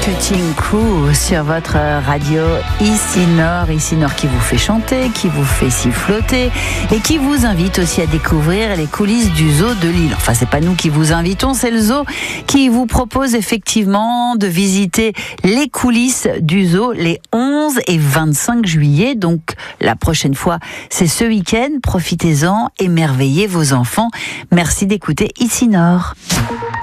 Cutting Crew sur votre radio Ici Nord qui vous fait chanter, qui vous fait siffloter et qui vous invite aussi à découvrir les coulisses du zoo de Lille. Enfin, c'est pas nous qui vous invitons, c'est le zoo qui vous propose effectivement de visiter les coulisses du zoo les 11 et 25 juillet. Donc, la prochaine fois, c'est ce week-end. Profitez-en, émerveillez vos enfants. Merci d'écouter Ici Nord.